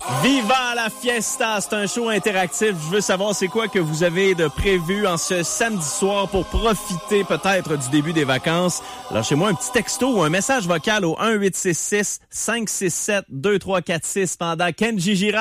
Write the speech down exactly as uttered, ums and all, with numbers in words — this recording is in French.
Viva la fiesta, c'est un show interactif. Je veux savoir c'est quoi que vous avez de prévu en ce samedi soir pour profiter peut-être du début des vacances. Lâchez-moi un petit texto ou un message vocal au un huit six six cinq six sept deux trois quatre six pendant Kenji Girac